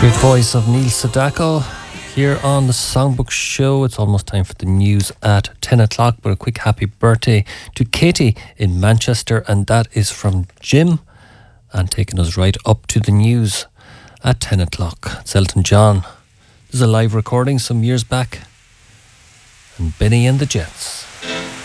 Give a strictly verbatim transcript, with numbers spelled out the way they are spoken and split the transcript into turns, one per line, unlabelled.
Great voice of Neil Sedaka here on the Songbook Show. It's almost time for the news at ten o'clock, but a quick happy birthday to Katie in Manchester, and that is from Jim, and taking us right up to the news at ten o'clock. It's Elton John. This is a live recording some years back, and Benny and the Jets.